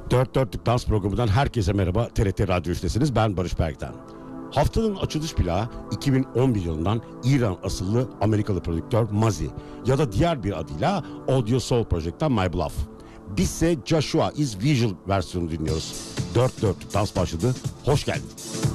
Dört Dörtlük Dans Programı'ndan herkese merhaba. TRT Radyo'dasınız. Ben Barış Berk'ten. Haftanın açılış plağı 2011 yılından İran asıllı Amerikalı prodüktör Mazi ya da diğer bir adıyla Audio Soul Project'ten My Bluff. Bizse Joshua is Visual versiyonu dinliyoruz. Dört Dörtlük Dans başladı. Hoş geldin.